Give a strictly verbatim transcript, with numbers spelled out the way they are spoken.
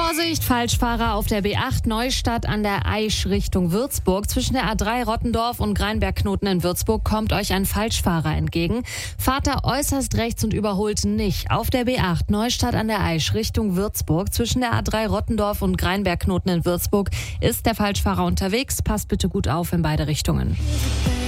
Vorsicht, Falschfahrer auf der B acht Neustadt an der Aisch Richtung Würzburg. Zwischen der A drei Rottendorf und Greinberg-Knoten in Würzburg kommt euch ein Falschfahrer entgegen. Fahrt da äußerst rechts und überholt nicht. Auf der B acht Neustadt an der Aisch Richtung Würzburg. Zwischen der A drei Rottendorf und Greinberg-Knoten in Würzburg ist der Falschfahrer unterwegs. Passt bitte gut auf in beide Richtungen.